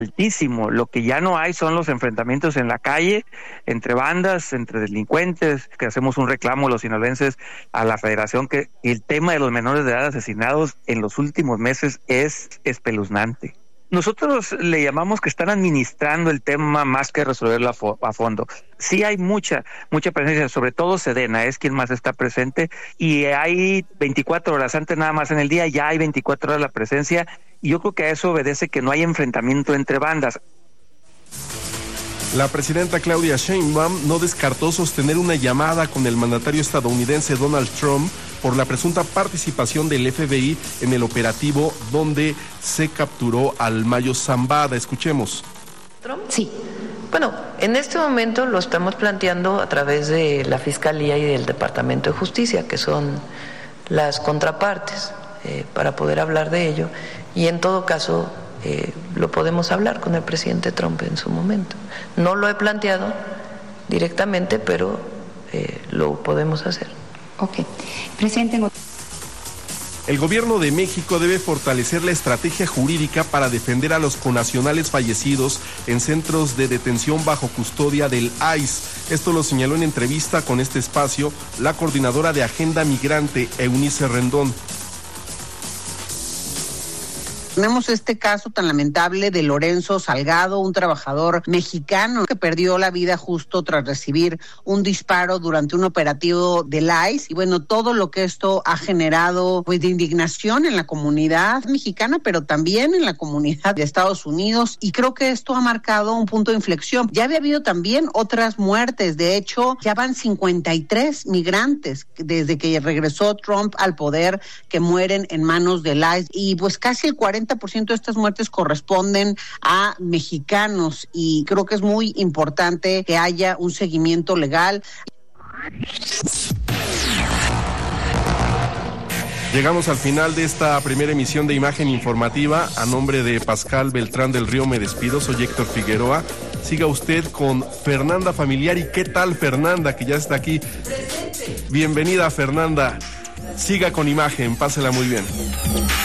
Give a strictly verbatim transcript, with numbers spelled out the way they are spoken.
altísimo. Lo que ya no hay son los enfrentamientos en la calle, entre bandas, entre delincuentes, que hacemos un reclamo los sinaloenses a la federación, que el tema de los menores de edad asesinados en los últimos meses es espeluznante. Nosotros le llamamos que están administrando el tema más que resolverlo a, fo- a fondo. Sí hay mucha, mucha presencia, sobre todo Sedena es quien más está presente, y hay veinticuatro horas, antes nada más en el día, ya hay veinticuatro horas la presencia, y yo creo que a eso obedece que no hay enfrentamiento entre bandas. La presidenta Claudia Sheinbaum no descartó sostener una llamada con el mandatario estadounidense Donald Trump por la presunta participación del F B I en el operativo donde se capturó al Mayo Zambada. Escuchemos. ¿Trump? Sí. Bueno, en este momento lo estamos planteando a través de la Fiscalía y del Departamento de Justicia, que son las contrapartes, eh, para poder hablar de ello. Y en todo caso, eh, lo podemos hablar con el presidente Trump en su momento. No lo he planteado directamente, pero eh, lo podemos hacer. Ok. Presidente. El gobierno de México debe fortalecer la estrategia jurídica para defender a los connacionales fallecidos en centros de detención bajo custodia del I C E. Esto lo señaló en entrevista con este espacio la coordinadora de Agenda Migrante, Eunice Rendón. Tenemos este caso tan lamentable de Lorenzo Salgado, un trabajador mexicano que perdió la vida justo tras recibir un disparo durante un operativo del I C E. Y bueno, todo lo que esto ha generado pues de indignación en la comunidad mexicana, pero también en la comunidad de Estados Unidos. Y creo que esto ha marcado un punto de inflexión. Ya había habido también otras muertes. De hecho, ya van cincuenta y tres migrantes desde que regresó Trump al poder que mueren en manos del I C E. Y pues casi el cuarenta por ciento de estas muertes corresponden a mexicanos, y creo que es muy importante que haya un seguimiento legal. Llegamos al final de esta primera emisión de Imagen Informativa. A nombre de Pascal Beltrán del Río me despido, soy Héctor Figueroa. Siga usted con Fernanda Familiari. ¿Qué tal, Fernanda, que ya está aquí? Bienvenida, Fernanda. Siga con Imagen, pásela muy bien.